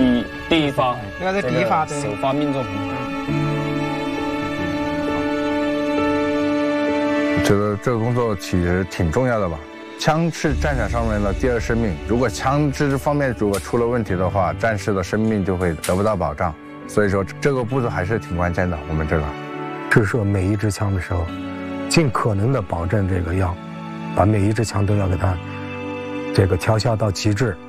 第一发， 应该是第一发，对， 首发命中。 我觉得这个工作其实挺重要的吧。枪是战场上面的第二生命，如果枪支方面如果出了问题的话，战士的生命就会得不到保障。所以说这个步骤还是挺关键的。我们这个试射每一支枪的时候，尽可能的保证这个要把每一支枪都要给它这个调校到极致。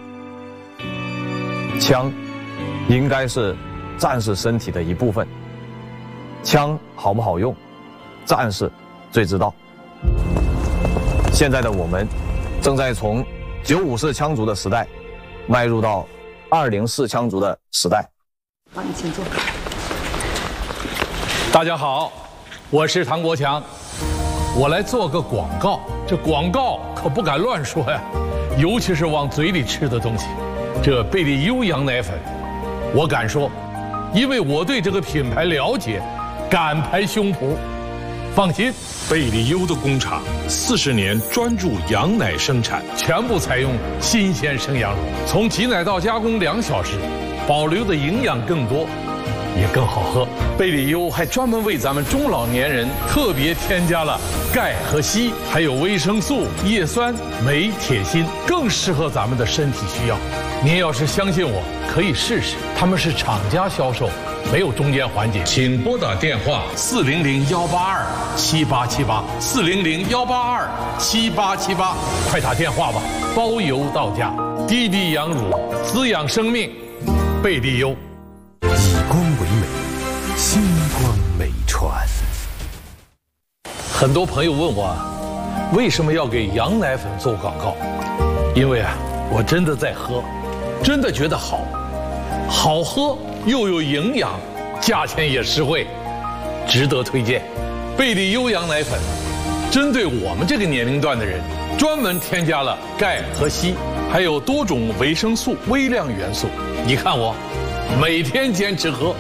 枪应该是战士身体的一部分，枪好不好用，战士最知道。现在的我们正在从954式枪族的时代迈入到204式枪族的时代。 好，你请坐。 大家好，我是唐国强，我来做个广告。这广告可不敢乱说呀，尤其是往嘴里吃的东西。这贝利优羊奶粉，我敢说，因为我对这个品牌了解，敢拍胸脯。放心， 贝利优的工厂40年专注羊奶生产， 全部采用新鲜生羊乳，从挤奶到加工2小时，保留的营养更多，也更好喝。贝利优还专门为咱们中老年人特别添加了钙和硒，还有维生素、叶酸、镁、铁、锌，更适合咱们的身体需要。您要是相信我，可以试试，他们是厂家销售，没有中间环节。请拨打电话400-182-7878，400-182-7878，快打电话吧，包邮到家。滴滴羊乳，滋养生命，贝利优。 以光为美，星光美传。 很多朋友问我，为什么要给羊奶粉做广告？因为我真的在喝，真的觉得好喝又有营养，价钱也实惠，值得推荐。贝利优羊奶粉针对我们这个年龄段的人，专门添加了钙和硒，还有多种维生素、微量元素。你看我每天坚持喝。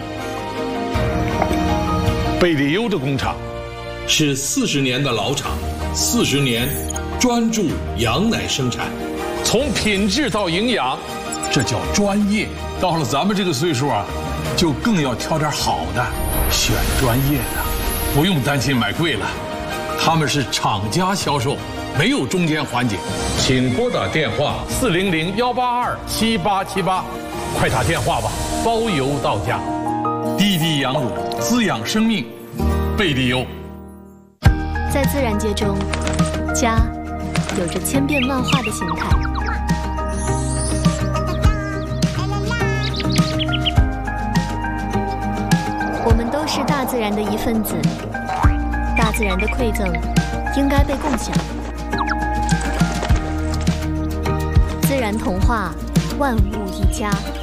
贝利优的工厂是40年的老厂，40年专注羊奶生产，从品质到营养，这叫专业。到了咱们这个岁数就更要挑点好的，选专业的，不用担心买贵了。他们是厂家销售，没有中间环节。请拨打电话400-182-7878，快打电话吧，包邮到家。滴滴羊乳，滋养生命，贝利优。 在自然界中，家有着千变万化的形态。我们都是大自然的一份子，大自然的馈赠应该被共享。自然童话，万物一家。